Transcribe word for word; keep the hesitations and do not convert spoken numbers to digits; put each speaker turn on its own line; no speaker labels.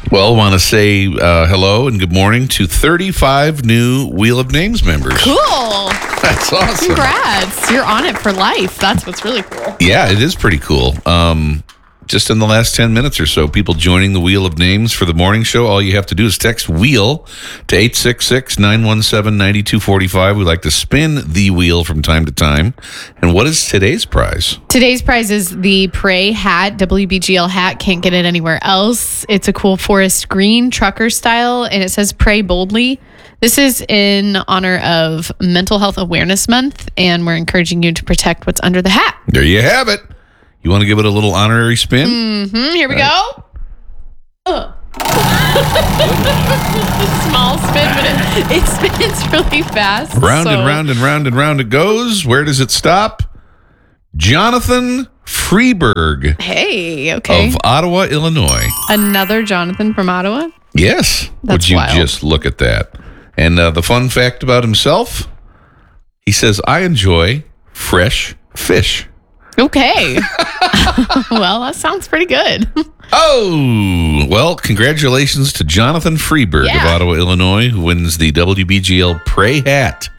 Well, want to say uh, hello and good morning to thirty-five new Wheel of Names members.
Cool.
That's awesome.
Congrats. You're on it for life. That's what's really cool.
Yeah, it is pretty cool. Um, just in the last ten minutes or so, people joining the Wheel of Names for the morning show. All you have to do is text WHEEL to eight six six, nine one seven, nine two four five. We like to spin the wheel from time to time. And what is today's prize?
Today's prize is the Prey hat, W B G L hat. Can't get it anywhere else. It's a cool forest green trucker style, and it says Pray Boldly. This is in honor of Mental Health Awareness Month, and we're encouraging you to protect what's under the hat.
There you have it. You want to give it a little honorary spin?
Mm-hmm. Here we
All
go. Uh. Small spin, but it, it spins really fast.
Round
so.
and round and round and round it goes. Where does it stop? Jonathan Freeberg
Hey, okay.
of Ottawa, Illinois.
Another Jonathan from Ottawa?
Yes.
That's
Would you
wild.
just look at that? And uh, the fun fact about himself, he says, I enjoy fresh fish.
Okay. Well, that sounds pretty good.
Oh, well, congratulations to Jonathan Freeberg
Yeah.
of Ottawa, Illinois, who wins the W B G L Prey hat.